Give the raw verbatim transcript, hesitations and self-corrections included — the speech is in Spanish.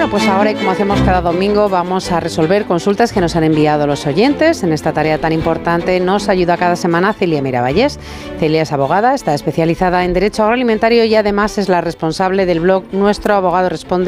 Bueno, pues ahora, y como hacemos cada domingo, vamos a resolver consultas que nos han enviado los oyentes. En esta tarea tan importante nos ayuda cada semana Celia Miraballés. Celia es abogada, está especializada en Derecho Agroalimentario y además es la responsable del blog Nuestro Abogado Responde,